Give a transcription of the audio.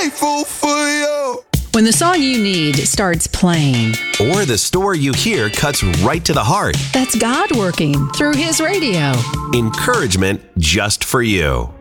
grateful for you. When the song you need starts playing, or the story you hear cuts right to the heart. that's God working through His radio. Encouragement just for you.